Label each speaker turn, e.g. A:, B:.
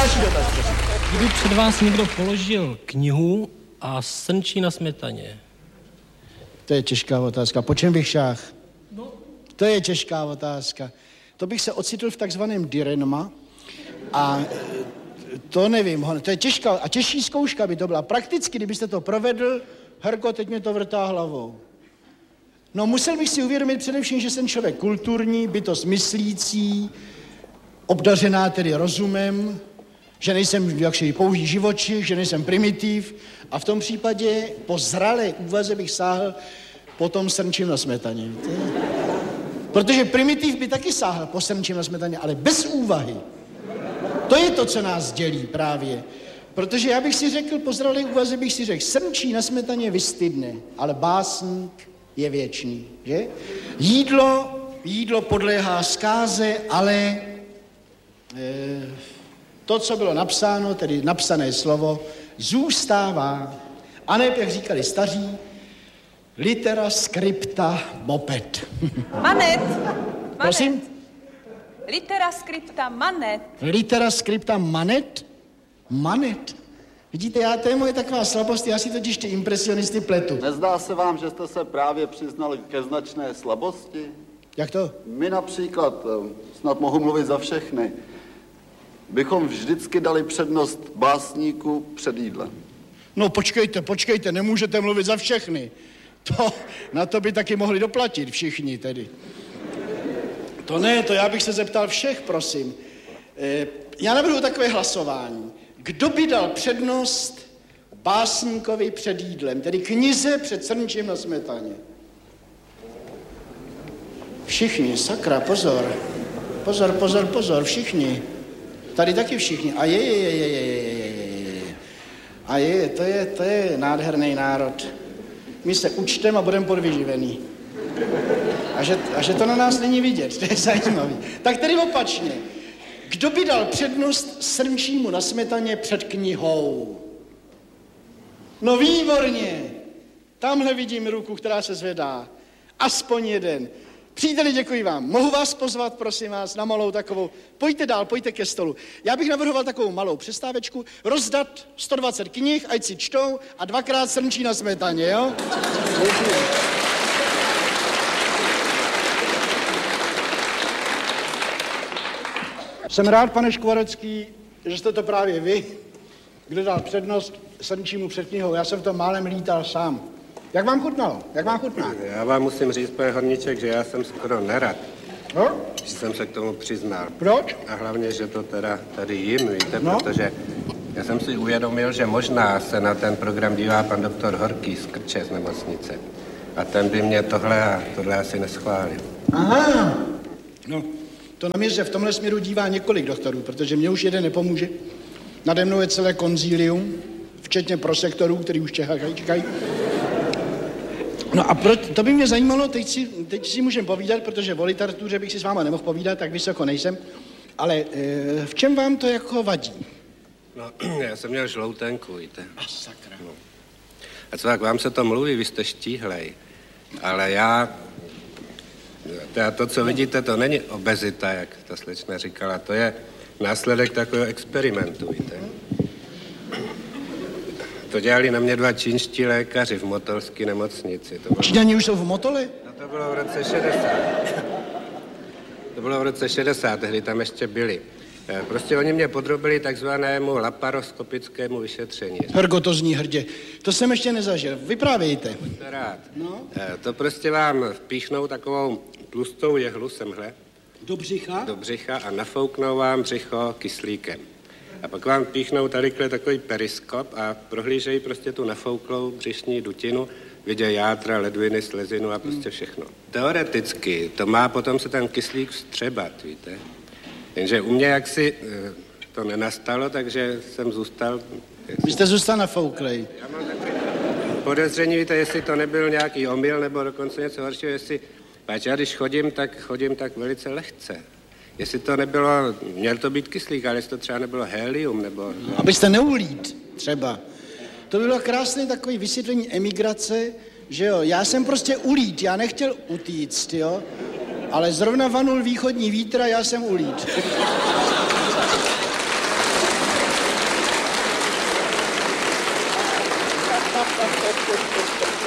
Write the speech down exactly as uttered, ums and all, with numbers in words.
A: Další dotaz, prosím.
B: Kdyby před vás někdo položil knihu a srnčí na smetaně?
A: To je těžká otázka. Po čem bych šách? No. To je těžká otázka. To bych se ocitl v takzvaném direnma a to nevím, to je těžká a těžší zkouška by to byla. Prakticky, kdybyste to provedl, Herko, teď mě to vrtá hlavou. No, musel bych si uvědomit především, že jsem člověk kulturní, bytost myslící, obdařená tedy rozumem, že nejsem jakší pouhý živočich, že nejsem primitiv a v tom případě po zralé úvaze bych sáhl po tom srnčím na smetaně. Víte? Protože primitiv by taky sáhl po srnčím na smetaně, ale bez úvahy. To je to, co nás dělí právě. Protože já bych si řekl, po zralé úvaze bych si řekl, srnčí na smetaně vystydne, ale básník je věčný, že? Jídlo, jídlo podléhá zkáze, ale e, to, co bylo napsáno, tedy napsané slovo, zůstává. A ne, jak říkali staří, litera scripta moped.
C: Manet.
A: Prosím?
C: Litera scripta manet.
A: Litera scripta manet? Manet. Vidíte, já, to je moje taková slabost, já si totiž ty impresionisty pletu.
D: Nezdá se vám, že jste se právě přiznali ke značné slabosti?
A: Jak to?
D: My například, snad mohu mluvit za všechny, bychom vždycky dali přednost básníku před jídlem.
A: No počkejte, počkejte, nemůžete mluvit za všechny. To, na to by taky mohli doplatit všichni tedy. To ne, to já bych se zeptal všech, prosím. E, já navrhuji takové hlasování. Kdo by dal přednost básníkovi před jídlem, tedy knize před srnčím na smetaně? Všichni, sakra, pozor. Pozor, pozor, pozor, všichni. Tady taky všichni. A je, je, je, je, je, je, je, je. A je, to je, to je nádherný národ. My se učtem a budeme podvyživený. A že, a že to na nás není vidět, to je zajímavý. Tak tedy opačně. Kdo by dal přednost srnčímu na smetaně před knihou? No výborně. Tamhle vidím ruku, která se zvedá. Aspoň jeden. Příteli, děkuji vám. Mohu vás pozvat, prosím vás, na malou takovou. Pojďte dál, pojďte ke stolu. Já bych navrhoval takovou malou přestávečku, rozdat sto dvacet knih, ať si čtou a dvakrát srnčí na smetaně, jo? Děkuji. Jsem rád, pane Škvorecký, že jste to právě vy, kdo dal přednost srnčímu před knihou. Já jsem to málem lítal sám. Jak vám chutnalo? Jak vám chutná?
E: Já vám musím říct, pane Horníček, že já jsem skoro nerad,
A: no?
E: že jsem se k tomu přiznal.
A: Proč?
E: A hlavně, že to teda tady jim, víte,
A: no?
E: Protože já jsem si uvědomil, že možná se na ten program dívá pan doktor Horký z Krče z nemocnice. A ten by mě tohle a tohle asi neschválil.
A: Aha, no. To na mě se v tomhle směru dívá několik doktorů, protože mě už jeden nepomůže. Nade mnou je celé konzílium, včetně prosektorů, který už čekají. No a pro, to by mě zajímalo, teď si, teď si můžeme povídat, protože o literatuře bych si s váma nemohl povídat, tak vysoko nejsem. Ale e, v čem vám to jako vadí?
E: No, já jsem měl žloutenku, víte.
A: A sakra.
E: No. A co, jak vám se to mluví, vy jste štíhlej. Ale já... To, to, co vidíte, to není obezita, jak ta slečna říkala, to je následek takového experimentu, víte. To dělali na mě dva čínští lékaři v motolské nemocnici. Bylo...
A: Číňani už jsou v Motole?
E: No to bylo v roce šedesát. To bylo v roce šedesát, tehdy tam ještě byli. Prostě oni mě podrobili takzvanému laparoskopickému vyšetření.
A: Hergo, to zní hrdě. To jsem ještě nezažil. Vyprávějte.
E: Buďte rád.
A: No?
E: To prostě vám vpíchnou takovou tlustou jehlu semhle.
A: Do břicha?
E: Do břicha a nafouknou vám břicho kyslíkem. A pak vám píchnou tadyhle takový periskop a prohlížejí prostě tu nafouklou břišní dutinu, vidějí játra, ledviny, slezinu a prostě všechno. Teoreticky to má potom se ten kyslík vstřebat, víte. Jenže u mě jaksi to nenastalo, takže jsem zůstal...
A: Vy jste zůstal nafouklej.
E: Já mám takový podezření, víte, jestli to nebyl nějaký omyl, nebo dokonce něco horšího, jestli... Páč, já když chodím, tak chodím tak velice lehce. Jestli to nebylo, měl to být kyslík, ale jestli to třeba nebylo helium, nebo...
A: No, abyste neulít, třeba. To bylo krásné takové vysvětlení emigrace, že jo, já jsem prostě ulít, já nechtěl utíct, jo, ale zrovna vanul východní vítr a já jsem ulít. ha, ha.